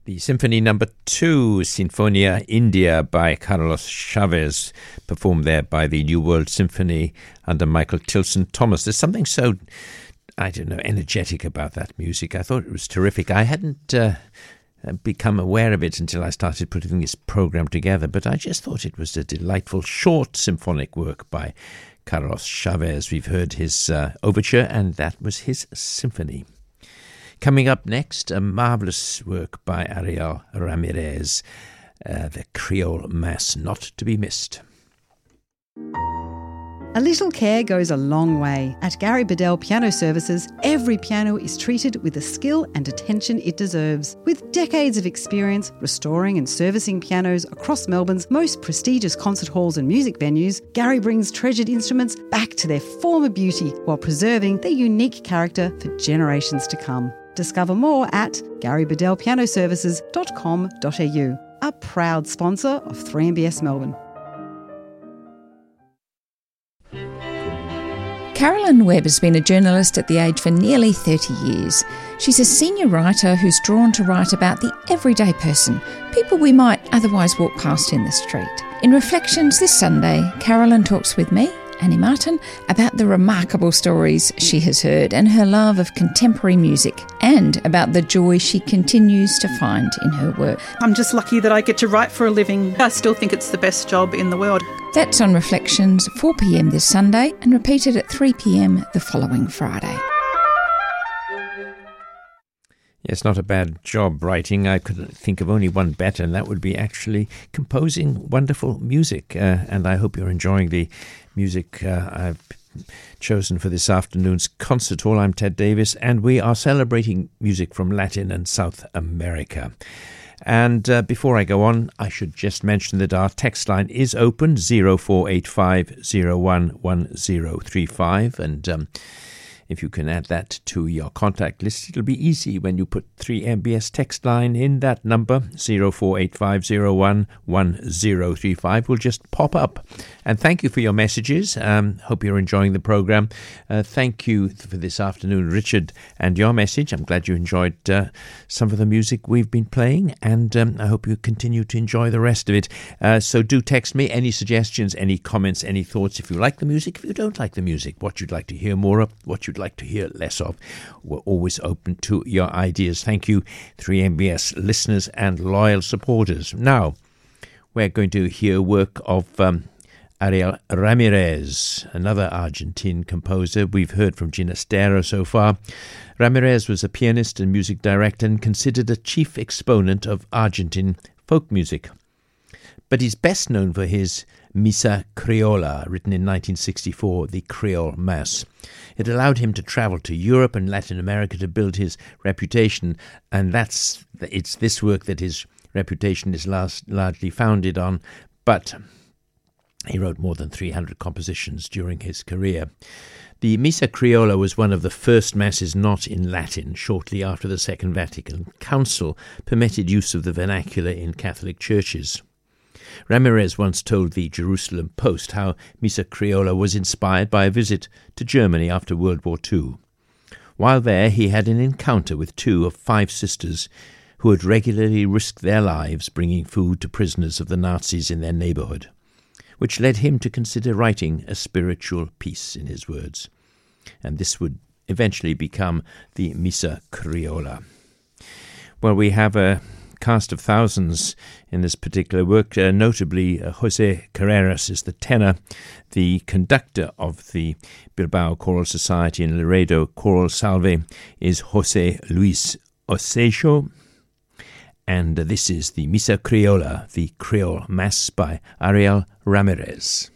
The Symphony Number 2, Sinfonia India by Carlos Chavez, performed there by the New World Symphony under Michael Tilson Thomas. There's something so, energetic about that music. I thought it was terrific. I hadn't become aware of it until I started putting this program together, but I just thought it was a delightful short symphonic work by Carlos Chavez. We've heard his overture, and that was his symphony. Coming up next, a marvellous work by Ariel Ramirez, the Creole Mass, not to be missed. A little care goes a long way. At Gary Bedell Piano Services, every piano is treated with the skill and attention it deserves. With decades of experience restoring and servicing pianos across Melbourne's most prestigious concert halls and music venues, Gary brings treasured instruments back to their former beauty while preserving their unique character for generations to come. Discover more at garybedellpianoservices.com.au, a proud sponsor of 3MBS Melbourne. Carolyn Webb has been a journalist at The Age for nearly 30 years. She's a senior writer who's drawn to write about the everyday person, people we might otherwise walk past in the street. In Reflections this Sunday, Carolyn talks with me, Annie Martin, about the remarkable stories she has heard and her love of contemporary music, and about the joy she continues to find in her work. I'm just lucky that I get to write for a living. I still think it's the best job in the world. That's on Reflections, 4 p.m. this Sunday and repeated at 3 p.m. the following Friday. Yes, not a bad job writing. I could think of only one better, and that would be actually composing wonderful music. And I hope you're enjoying the music I've chosen for this afternoon's concert hall. I'm Ted Davis, and we are celebrating music from Latin and South America. And before I go on, I should just mention that our text line is open, 0485 011035, and if you can add that to your contact list, it'll be easy when you put 3MBS text line in. That number, 0485011035, will just pop up. And thank you for your messages. Hope you're enjoying the program. Thank you for this afternoon, Richard, and your message. I'm glad you enjoyed some of the music we've been playing, and I hope you continue to enjoy the rest of it. So do text me any suggestions, any comments, any thoughts. If you like the music, if you don't like the music, what you'd like to hear more of, what you'd like to hear less of. We're always open to your ideas. Thank you, 3MBS listeners and loyal supporters. Now, we're going to hear work of Ariel Ramirez, another Argentine composer. We've heard from Ginastero so far. Ramirez was a pianist and music director and considered a chief exponent of Argentine folk music. But he's best known for his Missa Criolla, written in 1964, the Creole Mass. It allowed him to travel to Europe and Latin America to build his reputation, and it's this work that his reputation is largely founded on. But he wrote more than 300 compositions during his career. The Missa Criolla was one of the first masses not in Latin. Shortly after the Second Vatican Council permitted use of the vernacular in Catholic churches. Ramirez once told the Jerusalem Post how Missa Criolla was inspired by a visit to Germany after World War II. While there, he had an encounter with 2 of 5 sisters who had regularly risked their lives bringing food to prisoners of the Nazis in their neighbourhood, which led him to consider writing a spiritual piece, in his words. And this would eventually become the Missa Criolla. Well, we have a cast of thousands in this particular work. Notably, Jose Carreras is the tenor. The conductor of the Bilbao Choral Society and Laredo Choral Salve is Jose Luis Osejo. And this is the Missa Criolla, the Creole Mass by Ariel Ramirez.